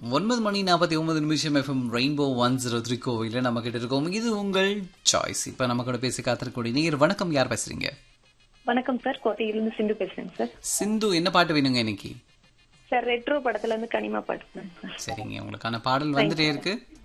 9:49 FM rainbow 103 கோவில நம்ம கிட்ட இருக்கோம். இது உங்கள் சாய்ஸ். இப்ப நம்ம கூட பேசி காத்திருக்கக்கூடிய நீர். வணக்கம், யார் பேசுறீங்க? வணக்கம் சார், கோட்டையிலிருந்து சிந்து பேசுறேன் சார். சிந்து, என்ன பாட்டு வேணுங்க இன்னைக்கு? சார் ரெட்ரோ படத்துல இருந்து கனிமா பாட்டு சார். சரிங்க, உங்களுக்கான பாடல் வந்துட்டே இருக்கு.